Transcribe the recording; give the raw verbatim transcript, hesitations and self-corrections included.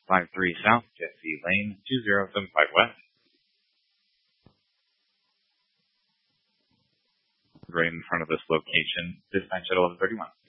five three South, Jesse Lane, two zero seven five West. Right in front of this location, dispatch at eleven thirty-one.